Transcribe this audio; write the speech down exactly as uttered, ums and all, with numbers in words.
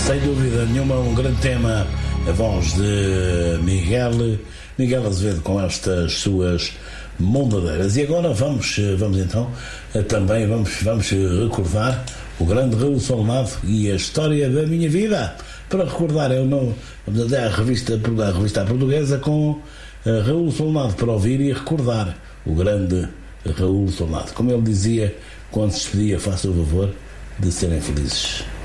sem dúvida nenhuma, um grande tema, a voz de Miguel, Miguel Azevedo, com estas suas mondadeiras. E agora vamos, vamos então, também vamos, vamos recordar o grande Raul Solnado e a história da minha vida. Para recordar, eu não, vamos até à revista, à revista portuguesa com Raul Solnado, para ouvir e recordar o grande Raul Solnado. Como ele dizia quando se despedia, faça o favor de serem felizes.